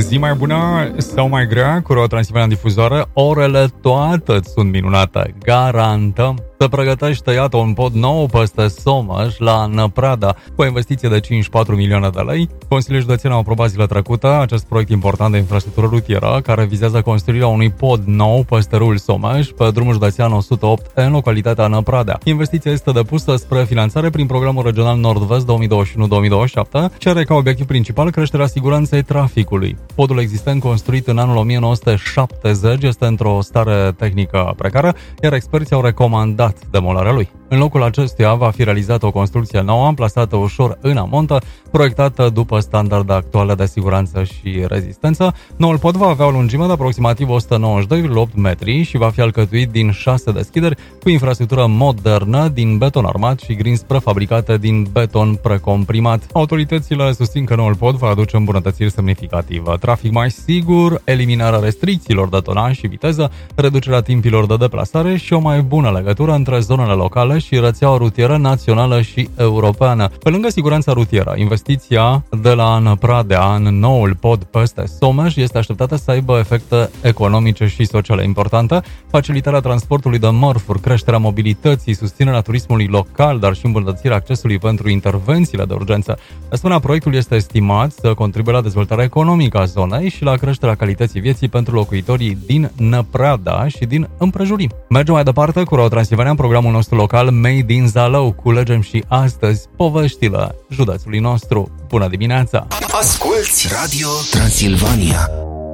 Zi mai bună sau mai grea, cu Transilvania în difuzoare, orele toate sunt minunate, garantăm. Se pregătește, iată, un pod nou peste Someș, la Năprada, cu o investiție de 54 milioane de lei. Consiliul Județean a aprobat zilele trecute acest proiect important de infrastructură rutieră, care vizează construirea unui pod nou peste râul Someș, pe drumul județean 108, în localitatea Năpradea. Investiția este depusă spre finanțare prin programul regional Nord-Vest 2021-2027, ce are ca obiectiv principal creșterea siguranței traficului. Podul existent, construit în anul 1970, este într-o stare tehnică precară, iar experții au recomandat demolarea lui. În locul acestuia va fi realizată o construcție nouă, amplasată ușor în amontă, proiectată după standarde actuale de siguranță și rezistență. Noul pod va avea o lungime de aproximativ 192,8 metri și va fi alcătuit din 6 deschideri cu infrastructură modernă din beton armat și grinzi prefabricate din beton precomprimat. Autoritățile susțin că noul pod va aduce îmbunătățiri semnificative: trafic mai sigur, eliminarea restricțiilor de tonaj și viteză, reducerea timpilor de deplasare și o mai bună legătură între zonele locale și rețeaua rutieră națională și europeană. Pe lângă siguranța rutieră, investiția de la Năpradea în noul pod peste Someș este așteptată să aibă efecte economice și sociale importante: facilitarea transportului de mărfuri, creșterea mobilității, susținerea turismului local, dar și îmbunătățirea accesului pentru intervențiile de urgență. De asemenea, proiectul este estimat să contribuie la dezvoltarea economică a zonei și la creșterea calității vieții pentru locuitorii din Năpradea și din împrejurim. Mergem mai departe cu Transilvania în programul nostru local Made in Zalău. Culegem și astăzi poveștile județului nostru. Bună dimineața! Asculți Radio Transilvania.